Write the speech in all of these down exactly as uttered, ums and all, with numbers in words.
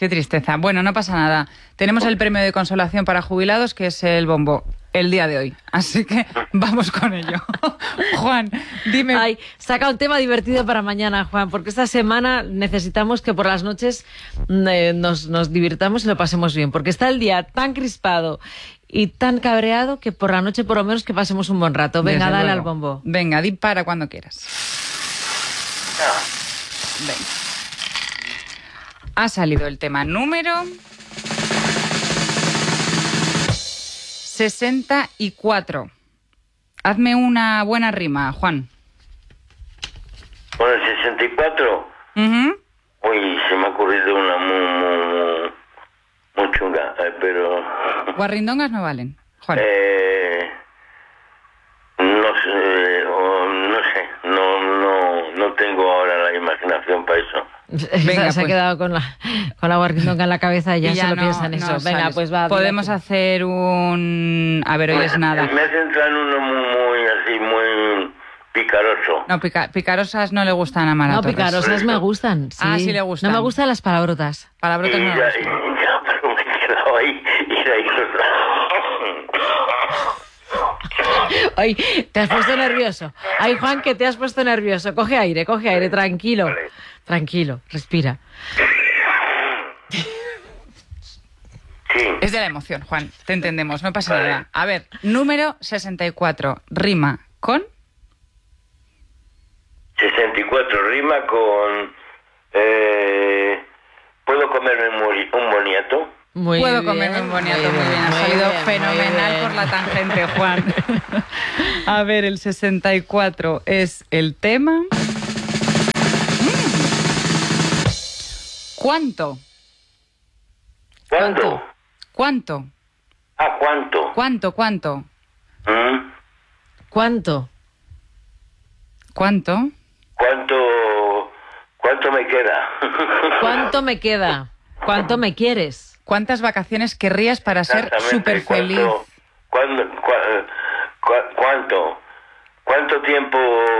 Qué tristeza. Bueno, no pasa nada. Tenemos el premio de consolación para jubilados, que es el bombo, el día de hoy. Así que vamos con ello. Juan, dime... Ay, saca un tema divertido para mañana, Juan, porque esta semana necesitamos que por las noches eh, nos, nos divirtamos y lo pasemos bien, porque está el día tan crispado y tan cabreado que por la noche por lo menos que pasemos un buen rato. Venga, dale al bombo. Venga, di para cuando quieras. Venga. Ha salido el tema número sesenta y cuatro. Hazme una buena rima, Juan. Bueno, el sesenta y cuatro. Uh-huh. Uy, se me ha ocurrido una muy, muy, muy chunga, eh, pero... Guarrindongas no valen, Juan. Eh, no sé, o no sé, no, no, no tengo ahora la imaginación para eso. Venga, se pues. ha quedado con la, con la guarrindonga en la cabeza y ya, y ya solo no, piensa en eso. No Venga, sabes. pues va. Podemos dile. hacer un... A ver, hoy es nada. Me he centrado en uno muy, muy así, muy picaroso. No, pica, picarosas no le gustan a Mara No, Torres. picarosas me gustan. Sí. Ah, sí le gustan. No me gustan las palabrotas. Palabrotas y no ya, me gustan. Y ya, pero me he quedado ahí y de ahí... Ay, te has puesto nervioso. Ay, Juan, que te has puesto nervioso. Coge aire, coge aire, tranquilo. Vale. Tranquilo, respira. Sí. Es de la emoción, Juan. Te entendemos, no pasa vale. nada. A ver, número sesenta y cuatro. Rima con... sesenta y cuatro rima con... Eh, ¿Puedo comerme un boniato? Muy Puedo bien, comerme un boniato, muy bien. Muy bien. Ha muy salido bien, fenomenal por la tangente, Juan. A ver, el sesenta y cuatro es el tema... ¿Cuánto? ¿Cuánto? ¿Cuánto? Ah, ¿cuánto? ¿Cuánto? ¿Cuánto? ¿Mm? ¿Cuánto? ¿Cuánto? ¿Cuánto? ¿Cuánto me queda? ¿Cuánto me queda? ¿Cuánto me quieres? ¿Cuántas vacaciones querrías para ser súper feliz? ¿Cuánto, cu, cu, ¿Cuánto? ¿Cuánto tiempo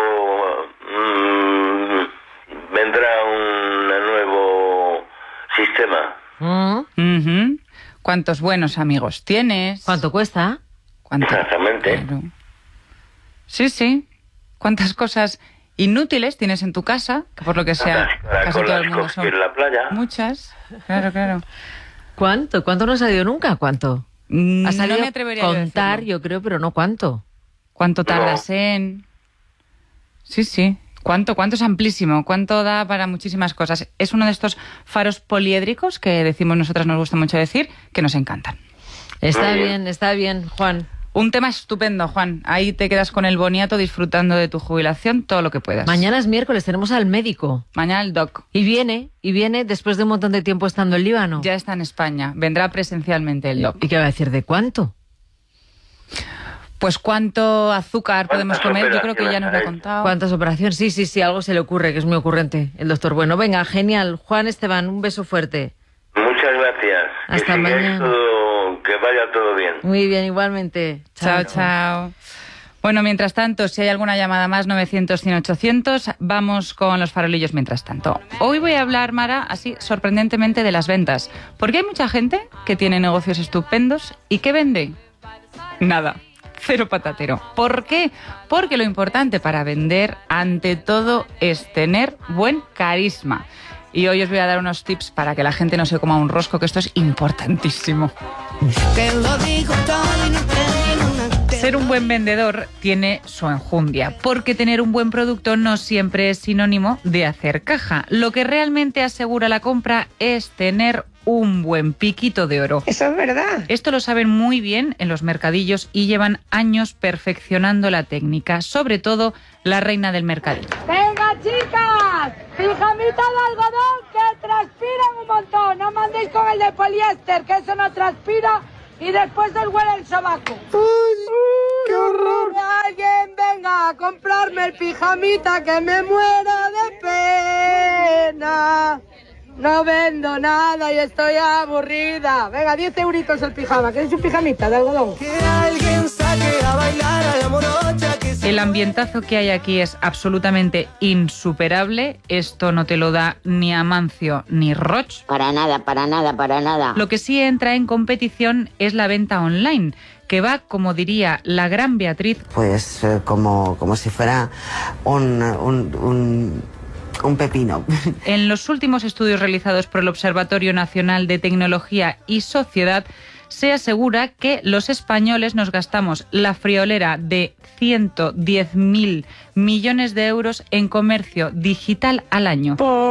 mmm, vendrá un nuevo sistema? ¿Mm? Uh-huh. ¿Cuántos buenos amigos tienes? ¿Cuánto cuesta? ¿Cuánto? Exactamente. Claro. Sí, sí. ¿Cuántas cosas inútiles tienes en tu casa? Que por lo que sea, casi todo el mundo son en la playa. muchas. Claro, claro. ¿Cuánto? ¿Cuánto no ha salido nunca? ¿Cuánto? Mm, Ha salido no me atrevería a contar, decirlo. yo creo, pero no cuánto. ¿Cuánto tardas No. en...? Sí, sí. ¿Cuánto? ¿Cuánto es amplísimo? ¿Cuánto da para muchísimas cosas? Es uno de estos faros poliédricos que decimos nosotras, nos gusta mucho decir, que nos encantan. Está Muy bien. bien, está bien, Juan. Un tema estupendo, Juan. Ahí te quedas con el boniato disfrutando de tu jubilación todo lo que puedas. Mañana es miércoles, tenemos al médico. Mañana el doc. Y viene, y viene después de un montón de tiempo estando en Líbano. Ya está en España. Vendrá presencialmente el doc. ¿Y qué va a decir? ¿De cuánto? Pues cuánto azúcar podemos ¿Cuántas comer, yo creo que ya nos lo ha operaciones contado. ¿Cuántas operaciones? Sí, sí, sí, algo se le ocurre, que es muy ocurrente el doctor. Bueno, venga, genial. Juan Esteban, un beso fuerte. Muchas gracias. Hasta que sigáis mañana. todo, que vaya todo bien. Muy bien, igualmente. Chao, chao. Bueno, mientras tanto, si hay alguna llamada más, novecientos, cien, ochocientos, vamos con los farolillos mientras tanto. Hoy voy a hablar, Mara, así sorprendentemente de las ventas. Porque hay mucha gente que tiene negocios estupendos y que vende nada. Cero patatero. ¿Por qué? Porque lo importante para vender, ante todo, es tener buen carisma. Y hoy os voy a dar unos tips para que la gente no se coma un rosco, que esto es importantísimo. Ser un buen vendedor tiene su enjundia, porque tener un buen producto no siempre es sinónimo de hacer caja. Lo que realmente asegura la compra es tener un buen piquito de oro. Eso es verdad. Esto lo saben muy bien en los mercadillos y llevan años perfeccionando la técnica, sobre todo la reina del mercadillo. ¡Venga, chicas! ¡Pijamita de algodón que transpiran un montón! No mandéis con el de poliéster, que eso no transpira y después os huele el sobaco. ¡Uy, qué horror! Que alguien venga a comprarme el pijamita, que me muero de pena. No vendo nada y estoy aburrida. Venga, diez euritos el pijama, que es un pijamita de algodón. Que alguien saque a bailar a la morocha que se El ambientazo que hay aquí es absolutamente insuperable. Esto no te lo da ni Amancio ni Roch. Para nada, para nada, para nada. Lo que sí entra en competición es la venta online, que va, como diría la gran Beatriz, pues eh, como, como si fuera un, un, un, un pepino. En los últimos estudios realizados por el Observatorio Nacional de Tecnología y Sociedad, se asegura que los españoles nos gastamos la friolera de ciento diez mil millones de euros en comercio digital al año.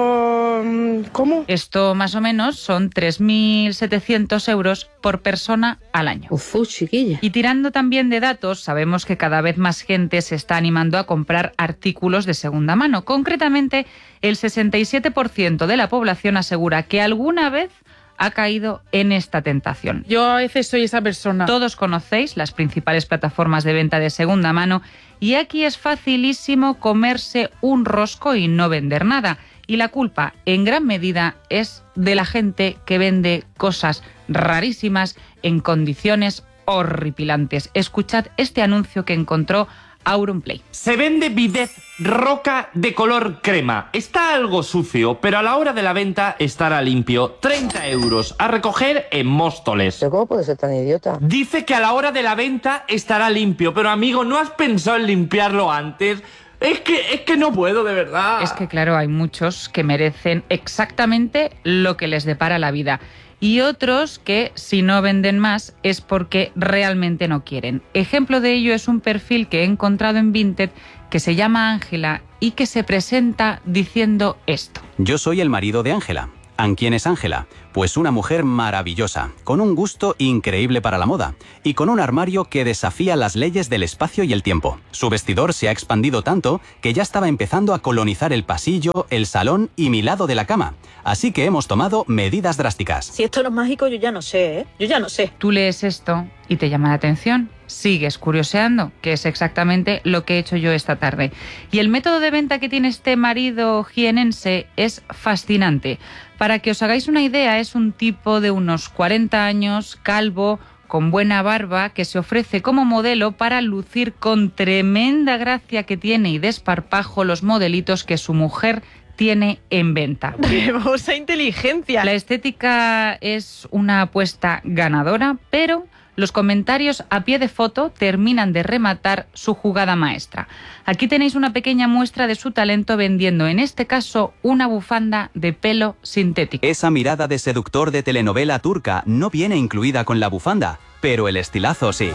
¿Cómo? Esto más o menos son tres mil setecientos euros por persona al año. Ufú, chiquilla. Y tirando también de datos, sabemos que cada vez más gente se está animando a comprar artículos de segunda mano. Concretamente, el sesenta y siete por ciento de la población asegura que alguna vez ha caído en esta tentación. Yo a veces soy esa persona. Todos conocéis las principales plataformas de venta de segunda mano y aquí es facilísimo comerse un rosco y no vender nada. Y la culpa, en gran medida, es de la gente que vende cosas rarísimas en condiciones horripilantes. Escuchad este anuncio que encontró Auronplay. Se vende bidet roca de color crema. Está algo sucio, pero a la hora de la venta estará limpio. treinta euros a recoger en Móstoles. ¿Pero cómo puede ser tan idiota? Dice que a la hora de la venta estará limpio, pero amigo, ¿no has pensado en limpiarlo antes? Es que, es que no puedo, de verdad. Es que claro, hay muchos que merecen exactamente lo que les depara la vida. Y otros que, si no venden más, es porque realmente no quieren. Ejemplo de ello es un perfil que he encontrado en Vinted que se llama Ángela y que se presenta diciendo esto. Yo soy el marido de Ángela. ¿Quién es Ángela? Pues una mujer maravillosa, con un gusto increíble para la moda y con un armario que desafía las leyes del espacio y el tiempo. Su vestidor se ha expandido tanto que ya estaba empezando a colonizar el pasillo, el salón y mi lado de la cama. Así que hemos tomado medidas drásticas. Si esto no es mágico, yo ya no sé, ¿eh? Yo ya no sé. Tú lees esto y te llama la atención. Sigues curioseando, que es exactamente lo que he hecho yo esta tarde. Y el método de venta que tiene este marido jienense es fascinante. Para que os hagáis una idea, es un tipo de unos cuarenta años, calvo, con buena barba, que se ofrece como modelo para lucir con tremenda gracia que tiene y desparpajo los modelitos que su mujer tiene en venta. ¡Tremosa inteligencia! La estética es una apuesta ganadora, pero los comentarios a pie de foto terminan de rematar su jugada maestra. Aquí tenéis una pequeña muestra de su talento vendiendo, en este caso, una bufanda de pelo sintético. Esa mirada de seductor de telenovela turca no viene incluida con la bufanda, pero el estilazo sí.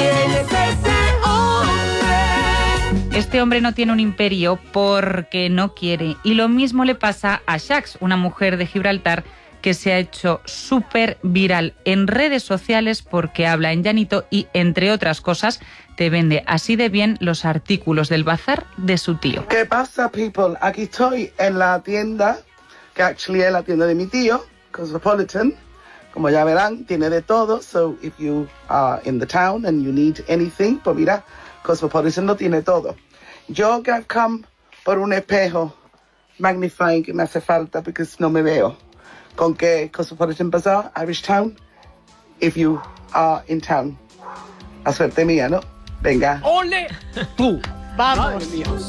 Este hombre no tiene un imperio porque no quiere. Y lo mismo le pasa a Shax, una mujer de Gibraltar que se ha hecho súper viral en redes sociales porque habla en llanito y, entre otras cosas, te vende así de bien los artículos del bazar de su tío. ¿Qué pasa, people? Aquí estoy en la tienda, que actually es la tienda de mi tío, Cosmopolitan. Como ya verán, tiene de todo. So, if you are in the town and you need anything, pues mira, Cosmopolitan lo tiene todo. Yo que I've come por un espejo magnifying que me hace falta porque no me veo. Con que Cosmopolitan Bazaar, Irish Town, if you are in town. La suerte mía, ¿no? Venga. ¡Ole! ¡Tú! ¡Vamos!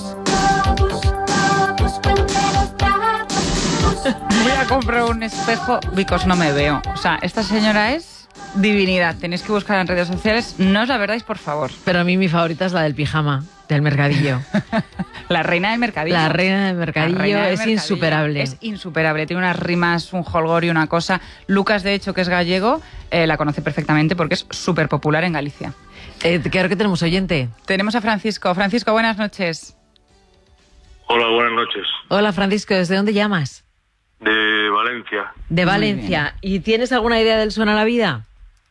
Voy a comprar un espejo because no me veo. O sea, esta señora es divinidad. Tenéis que buscar en redes sociales. No os la verdáis, por favor. Pero a mí mi favorita es la del pijama, del mercadillo. La reina del mercadillo. La reina del mercadillo reina del es mercadillo. insuperable. Es insuperable. Tiene unas rimas, un holgorio, una cosa. Lucas, de hecho, que es gallego, eh, la conoce perfectamente porque es súper popular en Galicia. Eh, creo que tenemos oyente. Tenemos a Francisco. Francisco, buenas noches. Hola, buenas noches. Hola, Francisco. ¿Desde dónde llamas? De Valencia. De Valencia. ¿Y tienes alguna idea del Suena la Vida?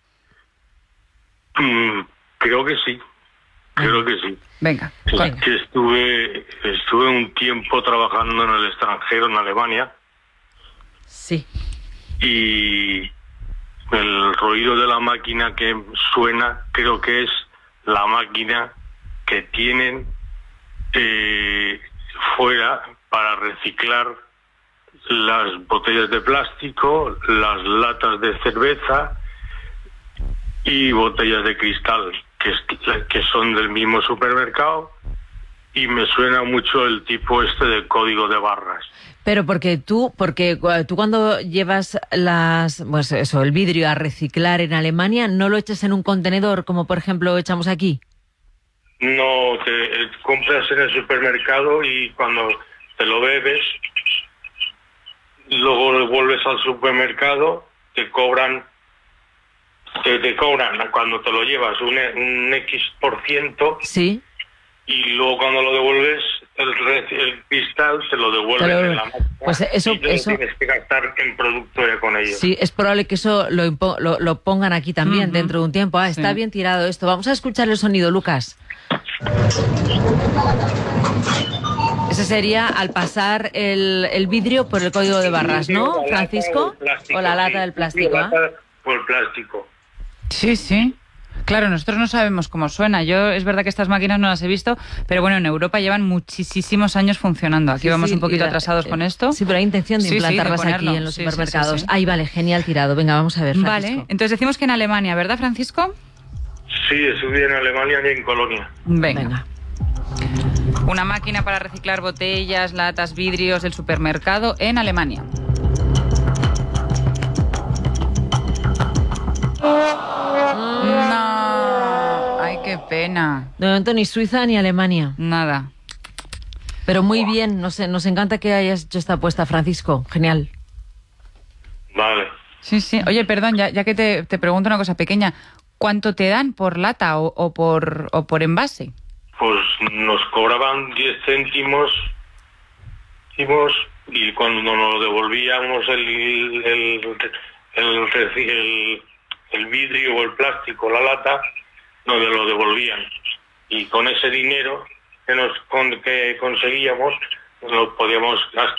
Mm, creo que sí. Creo que sí. Venga. Es venga. que estuve, estuve un tiempo trabajando en el extranjero, en Alemania. Sí. Y el ruido de la máquina que suena, creo que es la máquina que tienen eh, fuera para reciclar las botellas de plástico, las latas de cerveza y botellas de cristal, que, es, que son del mismo supermercado y me suena mucho el tipo este de código de barras. Pero porque tú, porque tú cuando llevas las, pues eso, el vidrio a reciclar en Alemania, ¿no lo echas en un contenedor como por ejemplo echamos aquí? No, te eh, compras en el supermercado y cuando te lo bebes, luego vuelves al supermercado, te cobran, te, te cobran cuando te lo llevas un, un X por ciento. Sí. Y luego cuando lo devuelves, el, el cristal se lo devuelven Pero, en la máquina. pues eso, y no eso tienes que gastar en producto con ellos. sí, es probable que eso lo, impo- lo, lo pongan aquí también Uh-huh. dentro de un tiempo. Ah, está Sí. bien tirado esto. Vamos a escuchar el sonido, Lucas. Ese sería al pasar el, el vidrio por el código de barras, ¿no, La Francisco? lata del plástico, O la lata sí. del plástico, La ¿ah? lata por el plástico. Sí, sí. Claro, nosotros no sabemos cómo suena. Yo es verdad que estas máquinas no las he visto, pero bueno, en Europa llevan muchísimos años funcionando. Aquí Sí, vamos sí, un poquito y la- atrasos con esto. Sí, pero hay intención de Sí, sí, de implantarlas ponerlo. aquí en los Sí, sí, sí, supermercados. sí. Ahí vale, genial tirado. Venga, vamos a ver, Francisco. Vale, entonces decimos que en Alemania, ¿verdad, Francisco? Sí, estudié en Alemania y en Colonia. Venga. Venga. Una máquina para reciclar botellas, latas, vidrios del supermercado en Alemania. No. Ay, qué pena. De momento ni Suiza ni Alemania. Nada. Pero muy bien, nos, nos encanta que hayas hecho esta apuesta, Francisco. Genial. Vale. Sí, sí. Oye, perdón, ya, ya que te, te pregunto una cosa pequeña. ¿Cuánto te dan por lata o, o por, o por envase? Pues nos cobraban diez céntimos, céntimos y cuando nos devolvíamos el, el, el, el, el, el vidrio o el plástico, la lata, nos lo devolvían. Y con ese dinero que nos con, que conseguíamos, lo podíamos gastar